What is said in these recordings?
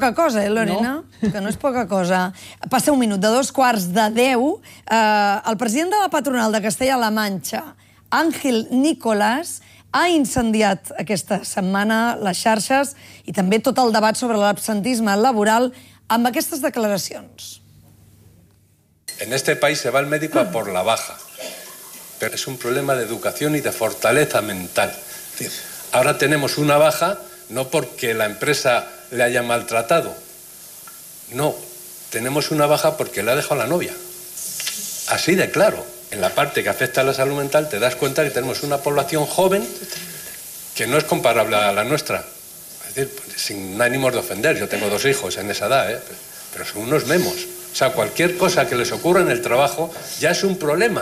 poca cosa, Lorena? Que no és poca cosa. Passa un minut, de 9:45. El president de la patronal de Castella-La Manxa, Ángel Nicolás, ha incendiat aquesta setmana les xarxes i també tot el debat sobre l'absentisme laboral amb aquestes declaracions. En este país se va el médico a por la baja, pero es un problema de educación y de fortaleza mental. Es decir, ahora tenemos una baja no porque la empresa le haya maltratado, no, tenemos una baja porque le ha dejado la novia. Así de claro. En la parte que afecta a la salud mental te das cuenta que tenemos una población joven que no es comparable a la nuestra. Es decir, sin ánimos de ofender, yo tengo 2 hijos en esa edad, pero son unos memos. O sea, cualquier cosa que les ocurra en el trabajo ya es un problema.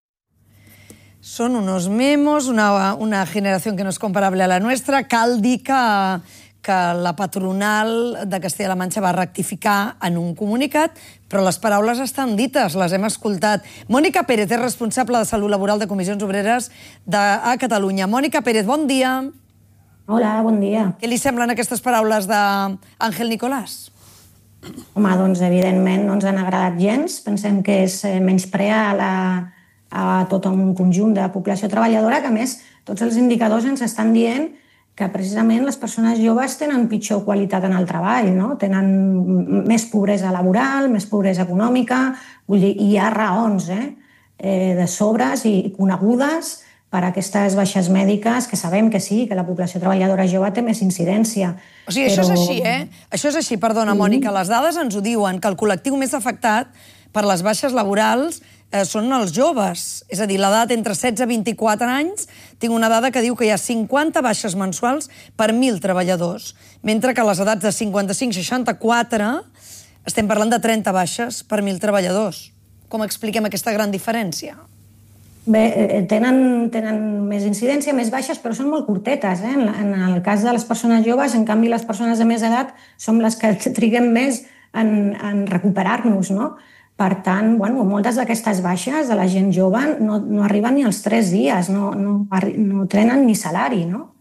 Són unos memos, una generació que no és comparable a la nostra. Cal dir que la patronal de Castella-La Manxa va rectificar en un comunicat, però les paraules estan dites, les hem escoltat. Mònica Pérez és responsable de Salut Laboral de Comissions Obreres a Catalunya. Mònica Pérez, bon dia. Hola, bon dia. Què li semblen aquestes paraules d'Àngel Nicolás? Home, doncs evidentment no ens han agradat gens. Pensem que és menysprear a tot un conjunt de població treballadora, que a més tots els indicadors ens estan dient que precisament les persones joves tenen pitjor qualitat en el treball, no? Tenen més pobresa laboral, més pobresa econòmica, vull dir, hi ha raons de sobres i conegudes per a aquestes baixes mèdiques, que sabem que sí, que la població treballadora jove té més incidència. O sigui, això és així, Això és així, perdona, Mònica, les dades ens ho diuen, que el col·lectiu més afectat per les baixes laborals són els joves. És a dir, l'edat entre 16 i 24 anys, tinc una dada que diu que hi ha 50 baixes mensuals per 1.000 treballadors, mentre que a les edats de 55 i 64 estem parlant de 30 baixes per 1.000 treballadors. Com expliquem aquesta gran diferència? Bé, tenen més incidència, més baixes, però són molt curtetes. En el cas de les persones joves, en canvi, les persones de més edat som les que triguem més en recuperar-nos, no? Per tant, moltes d'aquestes baixes de la gent jove no arriben ni als 3 dies, no tenen ni salari, no?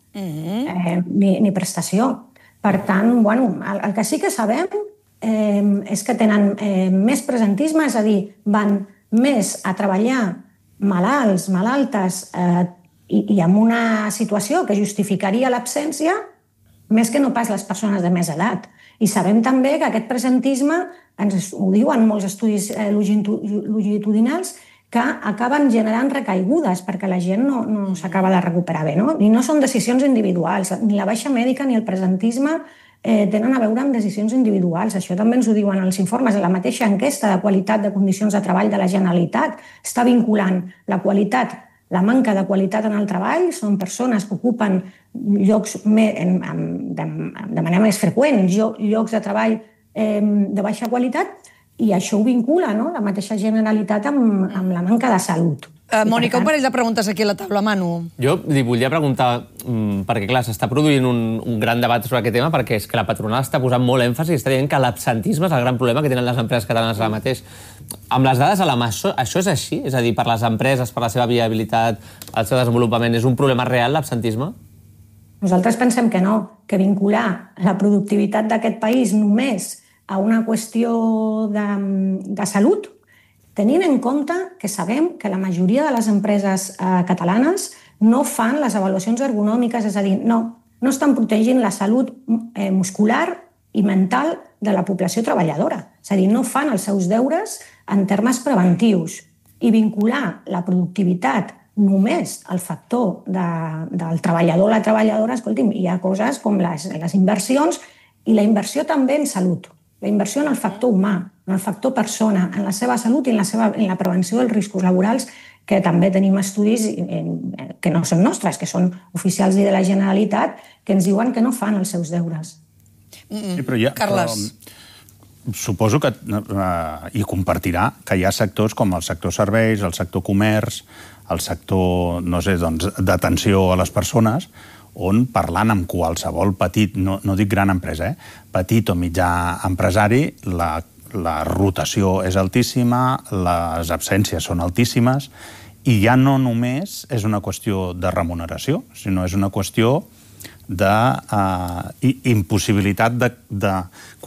Ni prestació. Per tant, el que sí que sabem és que tenen més presentisme, és a dir, van més a treballar malalts, malaltes, i amb una situació que justificaria l'absència, més que no pas les persones de més edat. I sabem també que aquest presentisme, ens ho diuen molts estudis longitudinals, que acaben generant recaigudes perquè la gent no s'acaba de recuperar bé, no? I no són decisions individuals, ni la baixa mèdica ni el presentisme tenen a veure amb decisions individuals. Això també ens ho diuen els informes. La mateixa enquesta de qualitat de condicions de treball de la Generalitat està vinculant la qualitat, la manca de qualitat en el treball. Són persones que ocupen llocs de manera més freqüent, llocs de treball de baixa qualitat, i això ho vincula, no?, la mateixa Generalitat amb la manca de salut. Mònica, un parell de preguntes aquí a la taula. Manu. Jo li volia preguntar, perquè clar, s'està produint un gran debat sobre aquest tema, perquè és que la patronal està posant molt èmfasi i està dient que l'absentisme és el gran problema que tenen les empreses catalanes ara mateix. Amb les dades a la mà, això és així? És a dir, per les empreses, per la seva viabilitat, el seu desenvolupament, és un problema real l'absentisme? Nosaltres pensem que no, que vincular la productivitat d'aquest país només a una qüestió de salut, tenint en compte que sabem que la majoria de les empreses catalanes no fan les avaluacions ergonòmiques, és a dir, no estan protegint la salut muscular i mental de la població treballadora. És a dir, no fan els seus deures en termes preventius. I vincular la productivitat només al factor del treballador o la treballadora, escolti'm, hi ha coses com les inversions i la inversió també en salut. La inversió en el factor humà, en el factor persona, en la seva salut i en la prevenció dels riscos laborals, que també tenim estudis que no són nostres, que són oficials de la Generalitat, que ens diuen que no fan els seus deures. Carles. Suposo que, i compartirà, que hi ha sectors com el sector serveis, el sector comerç, el sector, no sé, d'atenció a les persones, on parlant amb qualsevol petit, no dic gran empresa, petit o mitjà empresari, la rotació és altíssima, les absències són altíssimes, i ja no només és una qüestió de remuneració, sinó és una qüestió d'impossibilitat de